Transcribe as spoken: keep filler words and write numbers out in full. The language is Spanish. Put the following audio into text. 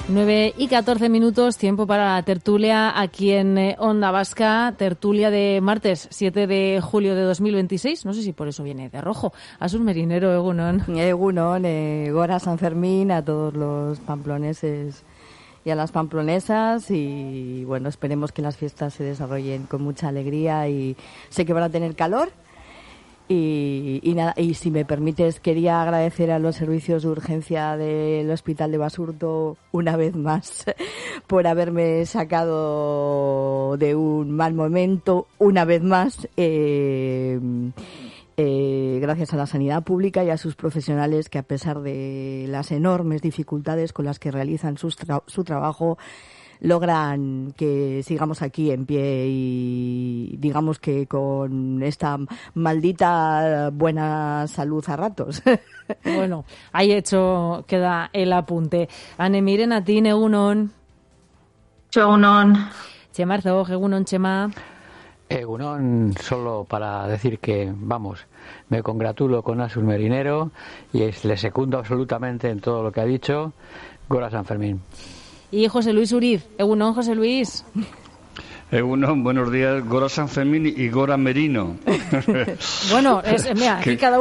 nueve y catorce minutos, tiempo para la tertulia aquí en eh, Onda Vasca, tertulia de martes siete de julio de dos mil veintiséis, no sé si por eso viene de rojo. Asun Merinero, egunon. Egunon, eh, Gora San Fermín, a todos los pamploneses y a las pamplonesas, y bueno, esperemos que las fiestas se desarrollen con mucha alegría, y sé que van a tener calor. Y, y nada, y si me permites, quería agradecer a los servicios de urgencia del Hospital de Basurto una vez más por haberme sacado de un mal momento una vez más, eh, eh, gracias a la sanidad pública y a sus profesionales que, a pesar de las enormes dificultades con las que realizan sus tra- su trabajo, logran que sigamos aquí en pie y digamos que con esta maldita buena salud a ratos. Bueno, ahí hecho queda el apunte. Ane Miren a ti, egunon. Egunon. Chema Arzog, egunon, Chema. Egunon, solo para decir que, vamos, me congratulo con Asun Merinero y es, le secundo absolutamente en todo lo que ha dicho. Gora San Fermín. Y José Luis Uriz, egunon, José Luis. Egunon, buenos días, Gora San Fermín y Gora Merino. Bueno, es, mira, aquí cada